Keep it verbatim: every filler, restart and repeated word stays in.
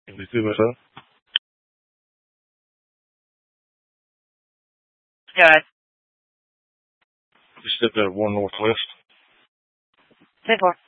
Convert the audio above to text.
eighty-two by seven. Good. You said that one northwest. ten four.